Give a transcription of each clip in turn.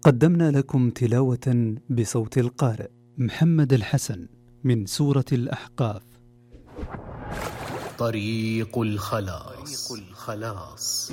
قدمنا لكم تلاوة بصوت القارئ محمد الحسن من سورة الأحقاف. طريق الخلاص.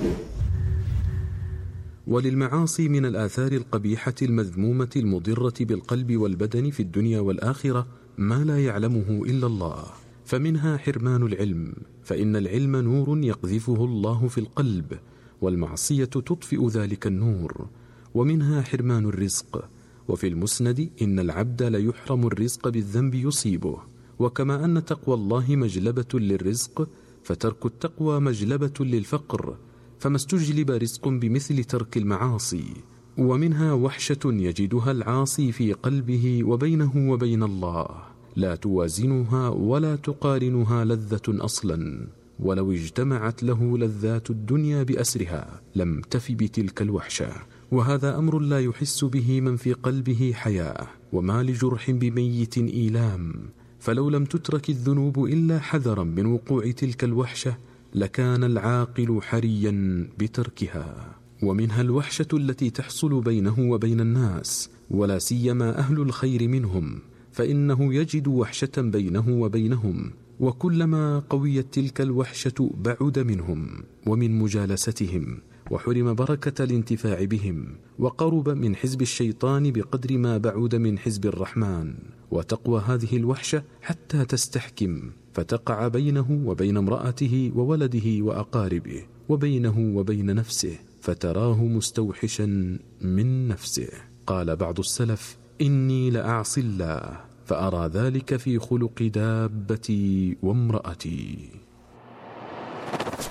وللمعاصي من الآثار القبيحة المذمومة المضرة بالقلب والبدن في الدنيا والآخرة ما لا يعلمه إلا الله، فمنها حرمان العلم، فإن العلم نور يقذفه الله في القلب، والمعصية تطفئ ذلك النور. ومنها حرمان الرزق، وفي المسند إن العبد ليحرم الرزق بالذنب يصيبه. وكما أن تقوى الله مجلبة للرزق، فترك التقوى مجلبة للفقر، فما استجلب رزق بمثل ترك المعاصي. ومنها وحشة يجدها العاصي في قلبه وبينه وبين الله، لا توازنها ولا تقارنها لذة أصلا، ولو اجتمعت له لذات الدنيا بأسرها لم تف بتلك الوحشة. وهذا أمر لا يحس به من في قلبه حياة، وما لجرح بميت إيلام. فلو لم تترك الذنوب إلا حذرا من وقوع تلك الوحشة لكان العاقل حريا بتركها. ومنها الوحشة التي تحصل بينه وبين الناس، ولا سيما أهل الخير منهم، فإنه يجد وحشة بينه وبينهم، وكلما قويت تلك الوحشة بعد منهم ومن مجالستهم، وحرم بركة الانتفاع بهم، وقرب من حزب الشيطان بقدر ما بعد من حزب الرحمن. وتقوى هذه الوحشة حتى تستحكم، فتقع بينه وبين امرأته وولده وأقاربه، وبينه وبين نفسه، فتراه مستوحشا من نفسه. قال بعض السلف: إني لأعصي الله، فأرى ذلك في خلق دابتي وامرأتي.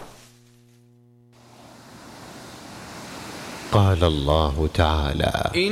قال الله تعالى: